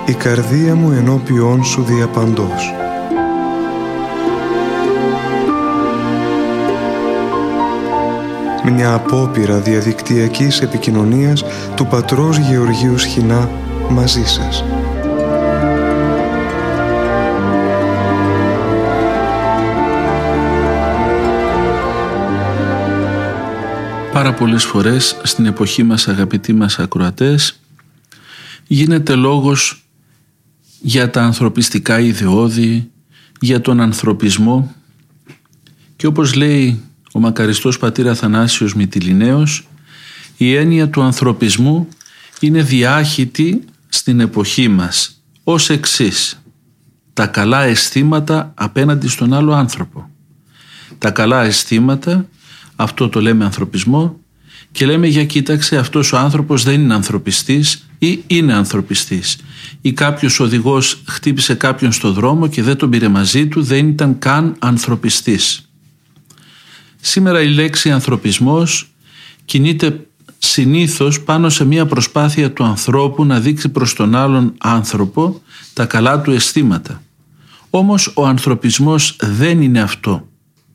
η καρδία μου ενώπιόν σου διαπαντός. Μια απόπειρα διαδικτυακής επικοινωνίας του πατρός Γεωργίου Σχοινά μαζί σας. Πάρα πολλές φορές στην εποχή μας, αγαπητοί μας ακροατές, γίνεται λόγος για τα ανθρωπιστικά ιδεώδη, για τον ανθρωπισμό, και όπως λέει ο μακαριστός πατήρ Αθανάσιος Μυτιληναίος, η έννοια του ανθρωπισμού είναι διάχυτη στην εποχή μας ως εξής: τα καλά αισθήματα απέναντι στον άλλο άνθρωπο. Τα καλά αισθήματα, αυτό το λέμε ανθρωπισμό, και λέμε για κοίταξε, αυτός ο άνθρωπος δεν είναι ανθρωπιστής ή είναι ανθρωπιστής, ή κάποιος οδηγός χτύπησε κάποιον στο δρόμο και δεν τον πήρε μαζί του, δεν ήταν καν ανθρωπιστής. Σήμερα η λέξη ανθρωπισμός κινείται συνήθως πάνω σε μια προσπάθεια του ανθρώπου να δείξει προς τον άλλον άνθρωπο τα καλά του αισθήματα. Όμως ο ανθρωπισμός δεν είναι αυτό.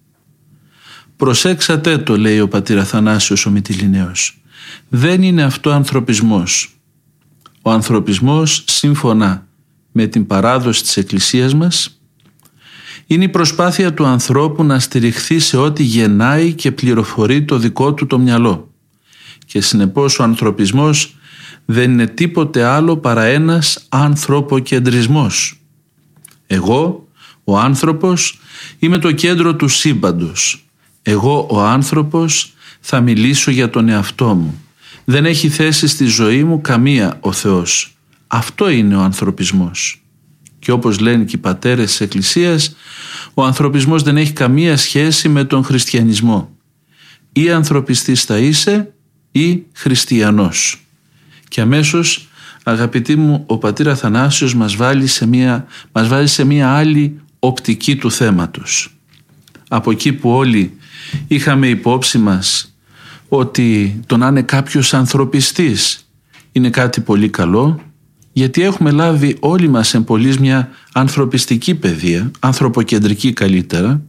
Προσέξατε το, λέει ο πατήρ Αθανάσιος ο Μυτιληναίος. Δεν είναι αυτό ανθρωπισμός. Ο ανθρωπισμός, σύμφωνα με την παράδοση της Εκκλησίας μας, είναι η προσπάθεια του ανθρώπου να στηριχθεί σε ό,τι γεννάει και πληροφορεί το δικό του το μυαλό. Και συνεπώς ο ανθρωπισμός δεν είναι τίποτε άλλο παρά ένας ανθρωποκεντρισμός. Εγώ, ο άνθρωπος, είμαι το κέντρο του σύμπαντος. Εγώ, ο άνθρωπος, θα μιλήσω για τον εαυτό μου. Δεν έχει θέση στη ζωή μου καμία ο Θεός. Αυτό είναι ο ανθρωπισμός. Και όπως λένε και οι πατέρες της Εκκλησίας, ο ανθρωπισμός δεν έχει καμία σχέση με τον χριστιανισμό. Ή ανθρωπιστής θα είσαι ή χριστιανός. Και αμέσως, αγαπητοί μου, ο πατήρ Αθανάσιος μας βάζει σε μια άλλη οπτική του θέματος. Από εκεί που όλοι είχαμε υπόψη μας ότι το να είναι κάποιος ανθρωπιστής είναι κάτι πολύ καλό, γιατί έχουμε λάβει όλοι μας εμπολής μια ανθρωπιστική παιδεία, ανθρωποκεντρική καλύτερα.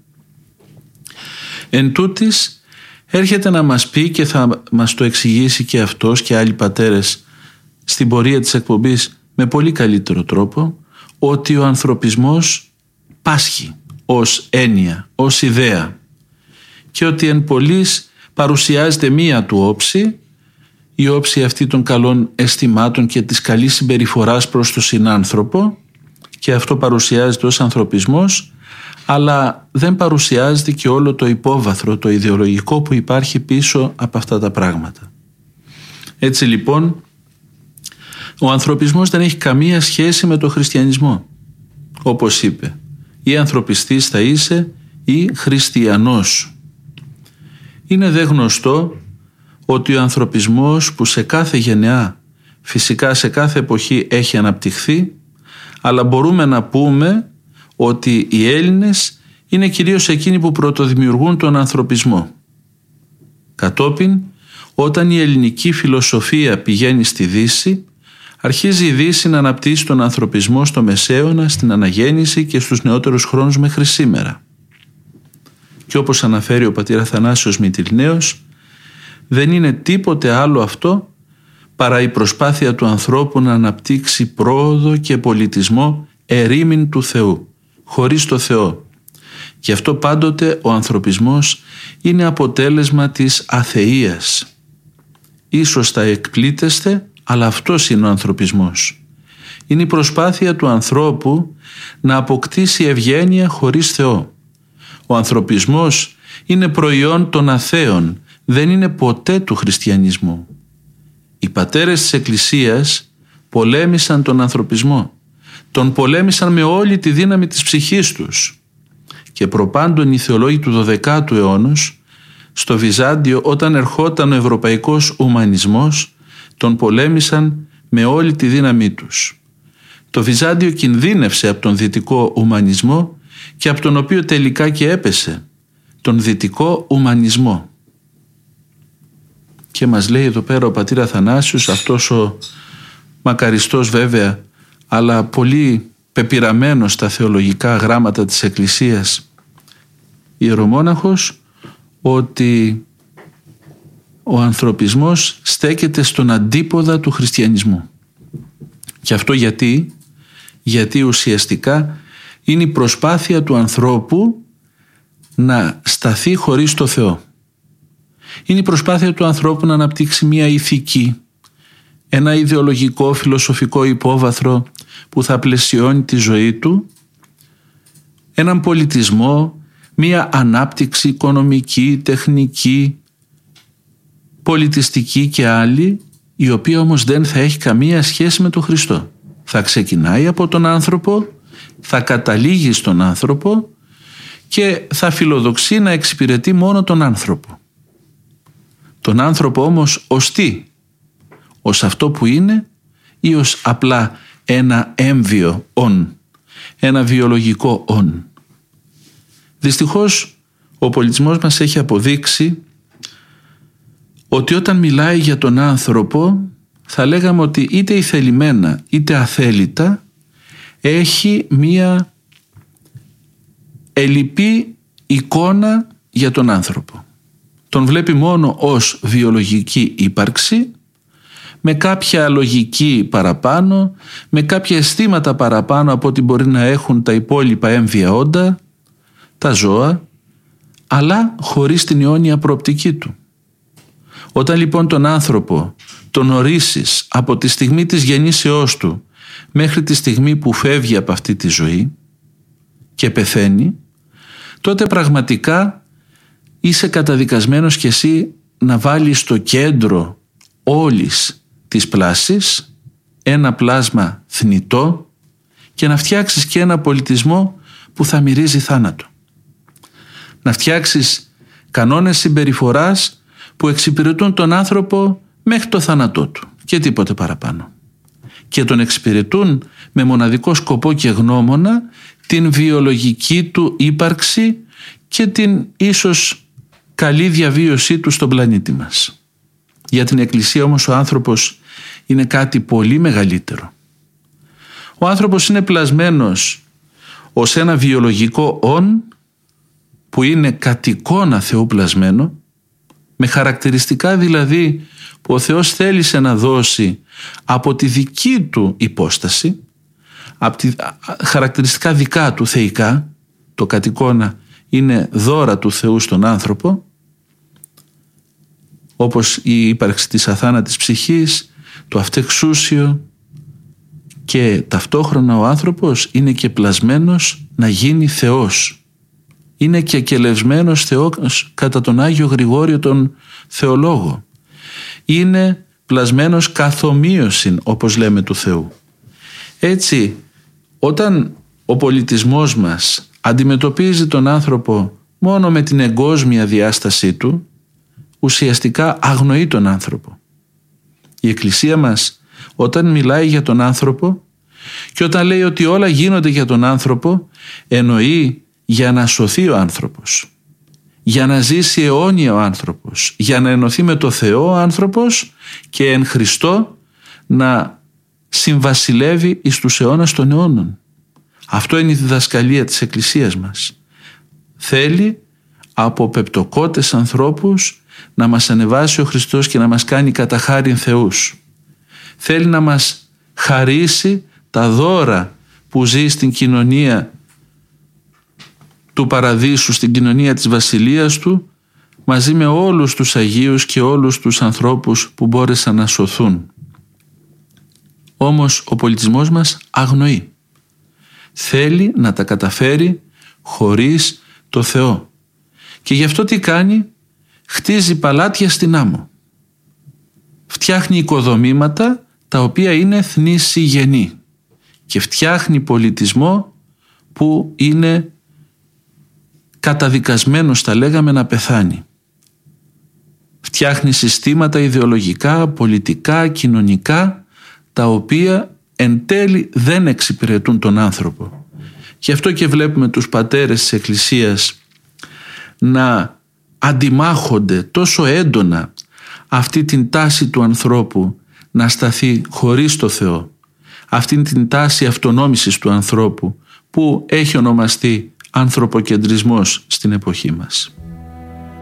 Εν τούτης έρχεται να μας πει, και θα μας το εξηγήσει και αυτός και άλλοι πατέρες στην πορεία της εκπομπής με πολύ καλύτερο τρόπο, ότι ο ανθρωπισμός πάσχει ως έννοια, ως ιδέα, και ότι εν πολλοίς παρουσιάζεται μία του όψη, η όψη αυτή των καλών αισθημάτων και της καλής συμπεριφοράς προς τον συνάνθρωπο, και αυτό παρουσιάζεται ως ανθρωπισμός, αλλά δεν παρουσιάζεται και όλο το υπόβαθρο, το ιδεολογικό που υπάρχει πίσω από αυτά τα πράγματα. Έτσι λοιπόν, ο ανθρωπισμός δεν έχει καμία σχέση με τον χριστιανισμό. Όπως είπε, ή ανθρωπιστής θα είσαι ή χριστιανός. Είναι δε γνωστό ότι ο ανθρωπισμός, που σε κάθε γενεά, φυσικά σε κάθε εποχή έχει αναπτυχθεί, αλλά μπορούμε να πούμε ότι οι Έλληνες είναι κυρίως εκείνοι που πρωτοδημιουργούν τον ανθρωπισμό. Κατόπιν, όταν η ελληνική φιλοσοφία πηγαίνει στη Δύση, αρχίζει η Δύση να αναπτύσσει τον ανθρωπισμό στο Μεσαίωνα, στην Αναγέννηση και στους νεότερους χρόνους μέχρι σήμερα. Και όπως αναφέρει ο πατήρ Αθανάσιος Μυτιληναίος, δεν είναι τίποτε άλλο αυτό παρά η προσπάθεια του ανθρώπου να αναπτύξει πρόοδο και πολιτισμό ερήμην του Θεού, χωρίς το Θεό. Γι' αυτό πάντοτε ο ανθρωπισμός είναι αποτέλεσμα της αθείας. Ίσως θα εκπλήτεστε, αλλά αυτός είναι ο ανθρωπισμός. Είναι η προσπάθεια του ανθρώπου να αποκτήσει ευγένεια χωρίς Θεό. Ο ανθρωπισμός είναι προϊόν των αθέων, δεν είναι ποτέ του χριστιανισμού. Οι πατέρες της Εκκλησίας πολέμησαν τον ανθρωπισμό. Τον πολέμησαν με όλη τη δύναμη της ψυχής τους. Και προπάντων οι θεολόγοι του 12ου αιώνος, στο Βυζάντιο, όταν ερχόταν ο ευρωπαϊκός ουμανισμός, τον πολέμησαν με όλη τη δύναμή τους. Το Βυζάντιο κινδύνευσε από τον δυτικό ουμανισμό και από τον οποίο τελικά και έπεσε, τον δυτικό ουμανισμό. Και μας λέει εδώ πέρα ο πατήρ Αθανάσιος, αυτός ο μακαριστός βέβαια αλλά πολύ πεπειραμένος στα θεολογικά γράμματα της Εκκλησίας ιερομόναχος, ότι ο ανθρωπισμός στέκεται στον αντίποδα του χριστιανισμού. Και αυτό γιατί ουσιαστικά είναι η προσπάθεια του ανθρώπου να σταθεί χωρίς το Θεό. Είναι η προσπάθεια του ανθρώπου να αναπτύξει μια ηθική, ένα ιδεολογικό, φιλοσοφικό υπόβαθρο που θα πλαισιώνει τη ζωή του, έναν πολιτισμό, μια ανάπτυξη οικονομική, τεχνική, πολιτιστική και άλλη, η οποία όμως δεν θα έχει καμία σχέση με τον Χριστό. Θα ξεκινάει από τον άνθρωπο, θα καταλήγει στον άνθρωπο και θα φιλοδοξεί να εξυπηρετεί μόνο τον άνθρωπο. Τον άνθρωπο όμως ως τι? Ως αυτό που είναι ή ως απλά ένα έμβιο ον, ένα βιολογικό ον? Δυστυχώς ο πολιτισμός μας έχει αποδείξει ότι όταν μιλάει για τον άνθρωπο, θα λέγαμε ότι είτε ηθελημένα είτε αθέλητα έχει μία ελλειπή εικόνα για τον άνθρωπο. Τον βλέπει μόνο ως βιολογική ύπαρξη, με κάποια λογική παραπάνω, με κάποια αισθήματα παραπάνω από ό,τι μπορεί να έχουν τα υπόλοιπα έμβια όντα, τα ζώα, αλλά χωρίς την αιώνια προοπτική του. Όταν λοιπόν τον άνθρωπο τον ορίσεις από τη στιγμή της γεννήσεώς του μέχρι τη στιγμή που φεύγει από αυτή τη ζωή και πεθαίνει, τότε πραγματικά είσαι καταδικασμένος κι εσύ να βάλεις στο κέντρο όλης της πλάσης ένα πλάσμα θνητό και να φτιάξεις και ένα πολιτισμό που θα μυρίζει θάνατο. Να φτιάξεις κανόνες συμπεριφοράς που εξυπηρετούν τον άνθρωπο μέχρι το θάνατό του και τίποτε παραπάνω. Και τον εξυπηρετούν με μοναδικό σκοπό και γνώμονα την βιολογική του ύπαρξη και την ίσως καλή διαβίωσή του στον πλανήτη μας. Για την Εκκλησία όμως ο άνθρωπος είναι κάτι πολύ μεγαλύτερο. Ο άνθρωπος είναι πλασμένος ως ένα βιολογικό όν που είναι κατ' εικόνα Θεού πλασμένο, με χαρακτηριστικά δηλαδή που ο Θεός θέλησε να δώσει από τη δική του υπόσταση, από τη χαρακτηριστικά δικά του θεϊκά, το κατ' εικόνα είναι δώρα του Θεού στον άνθρωπο, όπως η ύπαρξη της αθάνατης ψυχής, το αυτεξούσιο, και ταυτόχρονα ο άνθρωπος είναι και πλασμένος να γίνει Θεός. Είναι και κελευσμένος Θεός κατά τον Άγιο Γρηγόριο τον Θεολόγο. Είναι πλασμένος καθομοίωσιν, όπως λέμε, του Θεού. Έτσι, όταν ο πολιτισμός μας αντιμετωπίζει τον άνθρωπο μόνο με την εγκόσμια διάστασή του, ουσιαστικά αγνοεί τον άνθρωπο. Η Εκκλησία μας όταν μιλάει για τον άνθρωπο και όταν λέει ότι όλα γίνονται για τον άνθρωπο, εννοεί για να σωθεί ο άνθρωπος, για να ζήσει αιώνια ο άνθρωπος, για να ενωθεί με το Θεό ο άνθρωπος και εν Χριστώ να συμβασιλεύει εις τους αιώνας των αιώνων. Αυτό είναι η διδασκαλία της Εκκλησίας μας. Θέλει από πεπτοκότες ανθρώπους να μας ανεβάσει ο Χριστός και να μας κάνει κατά χάριν θεούς. Θέλει να μας χαρίσει τα δώρα που ζει στην κοινωνία του Παραδείσου, στην κοινωνία της Βασιλείας του, μαζί με όλους τους Αγίους και όλους τους ανθρώπους που μπόρεσαν να σωθούν. Όμως ο πολιτισμός μας αγνοεί. Θέλει να τα καταφέρει χωρίς το Θεό. Και γι' αυτό τι κάνει? Χτίζει παλάτια στην άμμο. Φτιάχνει οικοδομήματα τα οποία είναι θνησιγενή. Και φτιάχνει πολιτισμό που είναι καταδικασμένος, θα λέγαμε, να πεθάνει. Φτιάχνει συστήματα ιδεολογικά, πολιτικά, κοινωνικά, τα οποία εν τέλει δεν εξυπηρετούν τον άνθρωπο. Γι' αυτό και βλέπουμε τους πατέρες της Εκκλησίας να αντιμάχονται τόσο έντονα αυτή την τάση του ανθρώπου να σταθεί χωρίς το Θεό, αυτήν την τάση αυτονόμησης του ανθρώπου που έχει ονομαστεί ανθρωποκεντρισμός στην εποχή μας.